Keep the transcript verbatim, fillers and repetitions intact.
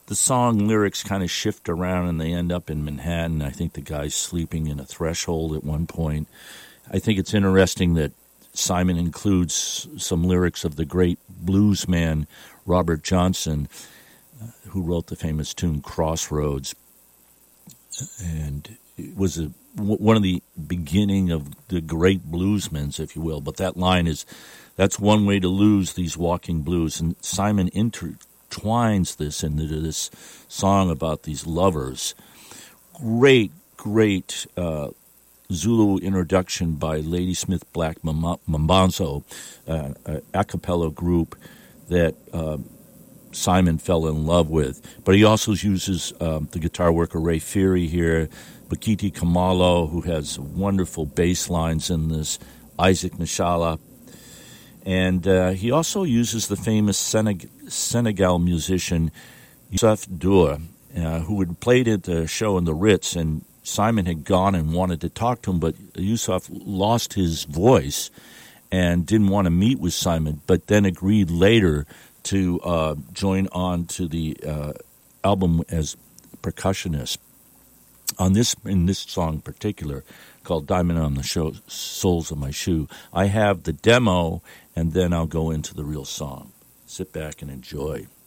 the song lyrics kind of shift around and they end up in Manhattan. I think the guy's sleeping in a threshold at one point. I think it's interesting that Simon includes some lyrics of the great blues man Robert Johnson, uh, who wrote the famous tune Crossroads. And it was a, one of the beginning of the great bluesmen, if you will. But that line is, that's one way to lose these walking blues. And Simon intertwines this into this song about these lovers. Great, great uh, Zulu introduction by Ladysmith Black Mambazo, uh, a a cappella group that uh, Simon fell in love with. But he also uses um, the guitar worker Ray Feary here, Bakiti Kamalo, who has wonderful bass lines in this, Isaac Nishala. And uh, he also uses the famous Seneg- Senegal musician Youssef Ndour, uh, who had played at the show in the Ritz, and Simon had gone and wanted to talk to him, but Youssef lost his voice and didn't want to meet with Simon, but then agreed later to uh, join on to the uh, album as percussionist. On this, in this song in particular, called Diamond on the Show, Soles of My Shoe, I have the demo, and then I'll go into the real song. Sit back and enjoy.